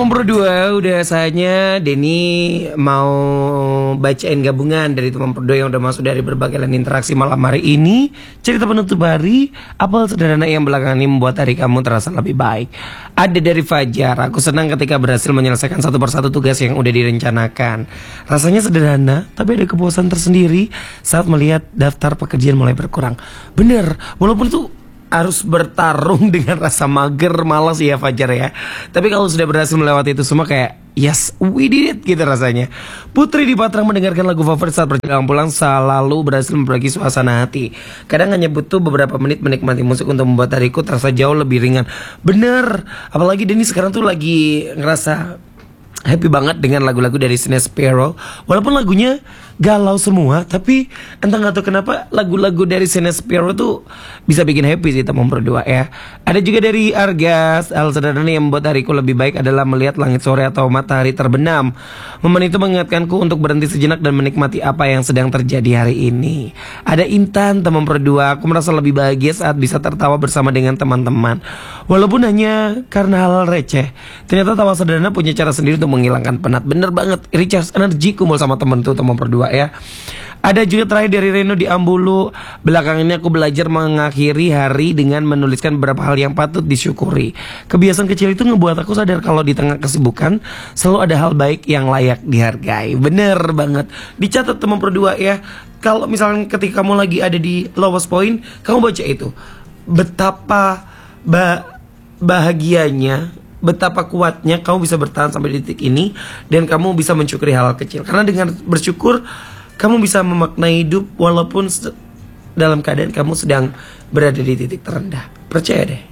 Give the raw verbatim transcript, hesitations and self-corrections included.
Teman berdua, udah saatnya Denny mau bacain gabungan dari teman berdua yang udah masuk dari berbagai lain interaksi malam hari ini. Cerita penutup hari, apa sederhana yang belakangan ini membuat hari kamu terasa lebih baik. Ada dari Fajar, aku senang ketika berhasil menyelesaikan satu persatu tugas yang udah direncanakan. Rasanya sederhana, tapi ada kepuasan tersendiri saat melihat daftar pekerjaan mulai berkurang. Bener, walaupun itu harus bertarung dengan rasa mager, malas ya Fajar ya. Tapi kalau sudah berhasil melewati itu semua kayak yes, we did it gitu rasanya. Putri di Patrang mendengarkan lagu favorit saat berjalan pulang selalu berhasil memperbaiki suasana hati. Kadang hanya butuh beberapa menit menikmati musik untuk membuat hariku terasa jauh lebih ringan. Bener, apalagi Denny sekarang tuh lagi ngerasa happy banget dengan lagu-lagu dari Sinespero. Walaupun lagunya galau semua, tapi entah gak tahu kenapa lagu-lagu dari Sinespero tuh bisa bikin happy sih teman berdua ya. Ada juga dari Argas, hal sederhana yang membuat hariku lebih baik adalah melihat langit sore atau matahari terbenam. Momen itu mengingatkanku untuk berhenti sejenak dan menikmati apa yang sedang terjadi hari ini. Ada Intan teman berdua, aku merasa lebih bahagia saat bisa tertawa bersama dengan teman-teman. Walaupun hanya karena hal receh, ternyata tawa sederhana punya cara sendiri untuk menghilangkan penat. Bener banget, recharge energi kumpul sama temen tuh teman berdua ya. Ada juga terakhir dari Reno di Ambulu. Belakangan ini aku belajar mengakhiri hari dengan menuliskan beberapa hal yang patut disyukuri. Kebiasaan kecil itu ngebuat aku sadar kalau di tengah kesibukan selalu ada hal baik yang layak dihargai. Bener banget, dicatat teman berdua ya. Kalau misalnya ketika kamu lagi ada di lowest point, kamu baca itu, betapa ba bahagianya, betapa kuatnya kamu bisa bertahan sampai di titik ini. Dan kamu bisa mensyukuri hal-hal kecil. Karena dengan bersyukur kamu bisa memaknai hidup walaupun dalam keadaan kamu sedang berada di titik terendah. Percaya deh.